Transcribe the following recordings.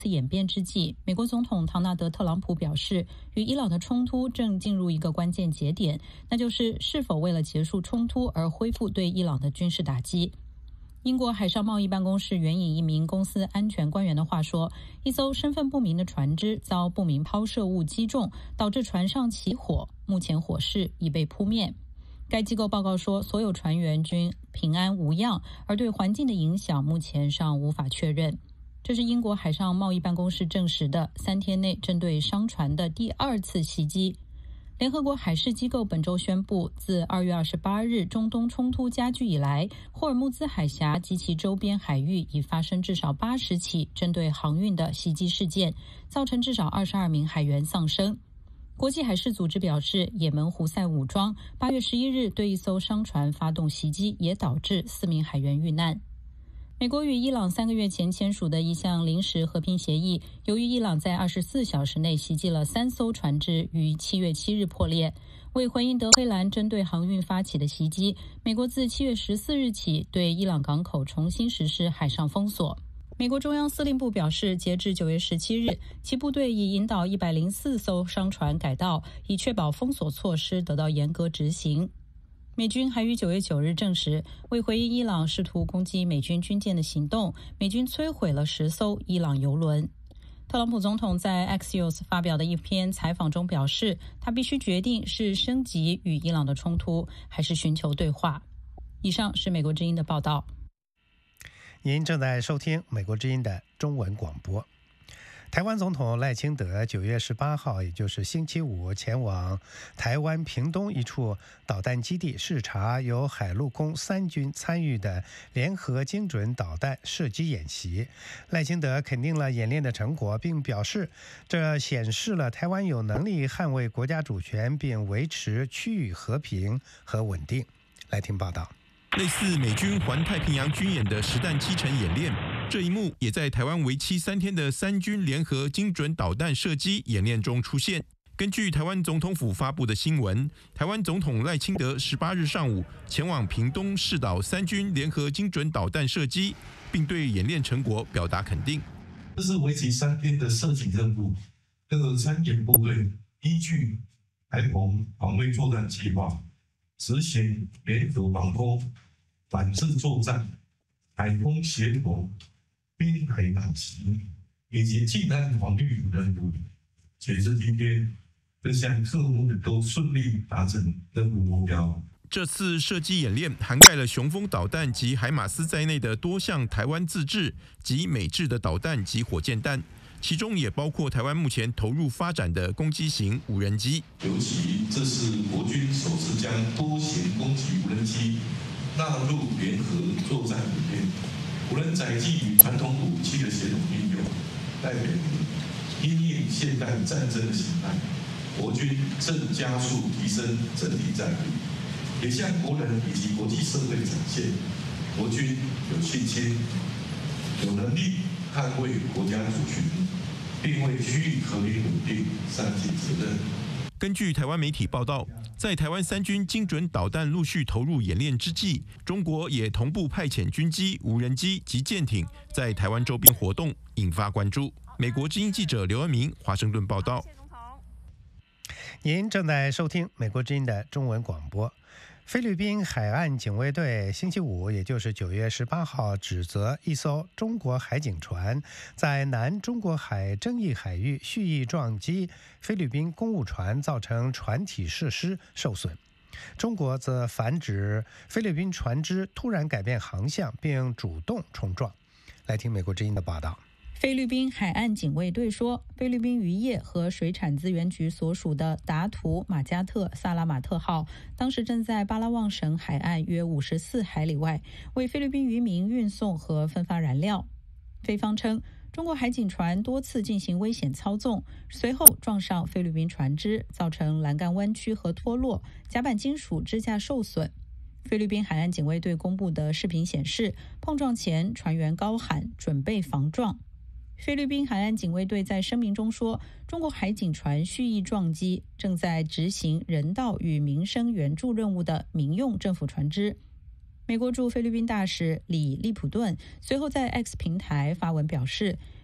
演变之际，美国总统唐纳德·特朗普表示，与伊朗的冲突正进入一个关键节点，那就是是否为了结束冲突而恢复对伊朗的军事打击。英国海上贸易办公室援引一名公司安全官员的话说，一艘身份不明的船只遭不明抛射物击中，导致船上起火，目前火势已被扑灭。该机构报告说，所有船员均平安无恙，而对环境的影响目前尚无法确认。这是英国海上贸易办公室证实的3天内针对商船的第2次袭击。联合国海事机构本周宣布，自2月28日中东冲突加剧以来，霍尔木兹海峡及其周边海域已发生至少80起针对航运的袭击事件，造成至少22名海员丧生。国际海事组织表示，也门胡塞武装8月11日对一艘商船发动袭击，也导致4名海员遇难。美国与伊朗3个月前签署的一项临时和平协议，由于伊朗在24小时内袭击了3艘船只，于7月7日破裂。为回应德黑兰针对航运发起的袭击，美国自7月14日起对伊朗港口重新实施海上封锁。美国中央司令部表示，截至9月17日，其部队已引导104艘商船改道，以确保封锁措施得到严格执行。美军还于9月9日证实，为回应伊朗试图攻击美军军舰的行动，美军摧毁了10艘伊朗油轮。特朗普总统在 Axios 发表的一篇采访中表示，他必须决定是升级与伊朗的冲突，还是寻求对话。以上是美国之音的报道。 您正在收听美国之音的中文广播。台湾总统赖清德9月18号，也就是星期五，前往台湾屏东一处导弹基地视察由海陆空3军参与的联合精准导弹射击演习。赖清德肯定了演练的成果，并表示这显示了台湾有能力捍卫国家主权，并维持区域和平和稳定。来听报道。 类似美军环太平洋军演的实弹7成演练，这一幕也在台湾为期3天的3军联合精准导弹射击演练中出现。根据台湾总统府发布的新闻，台湾总统赖清德18日上午前往屏东视导3军联合精准导弹射击，并对演练成果表达肯定。 这是为期3天的射击任务，各参演部队依据台澎防卫作战计划，执行联合防空、反制作战、海空协同、滨海打击以及近岸防御任务。截至今天，这项任务都顺利达成任务目标。 这次射击演练涵盖了雄风导弹及海马斯在内的多项台湾自制及美制的导弹及火箭弹，其中也包括台湾目前投入发展的攻击型无人机。 尤其这是国军首次将多型攻击无人机纳入联合作战里面，无人载具与传统武器的协同运用，代表因应现代战争的形态，国军正加速提升整体战力，也向国人以及国际社会展现，国军有信心、有能力捍卫国家主权，并为区域和平稳定担起责任。 根据台湾媒体报道，在台湾3军精准导弹陆续投入演练之际，中国也同步派遣军机、无人机及舰艇在台湾周边活动，引发关注。美国之音记者刘恩明华盛顿报道。 您正在收听美国之音的中文广播。菲律宾海岸警卫队星期五，也就是9月18号，指责一艘中国海警船在南中国海争议海域蓄意撞击菲律宾公务船，造成船体设施受损。中国则反指菲律宾船只突然改变航向，并主动冲撞。来听美国之音的报道。 菲律宾海岸警卫队说，菲律宾渔业和水产资源局所属的达图马加特萨拉马特号当时正在巴拉望省海岸约54海里外，为菲律宾渔民运送和分发燃料。菲方称，中国海警船多次进行危险操纵，随后撞上菲律宾船只，造成栏杆弯曲和脱落，甲板金属支架受损。菲律宾海岸警卫队公布的视频显示，碰撞前船员高喊准备防撞。菲律宾海岸警卫队在声明中说，中国海警船蓄意撞击正在执行人道与民生援助任务的民用政府船只。美国驻菲律宾大使李利普顿随后在 X 平台发文表示，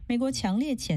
美国强烈谴